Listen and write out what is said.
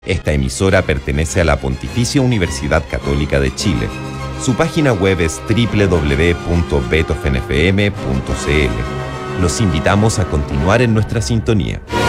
Esta emisora pertenece a la Pontificia Universidad Católica de Chile. Su página web es www.beethovenfm.cl. Los invitamos a continuar en nuestra sintonía.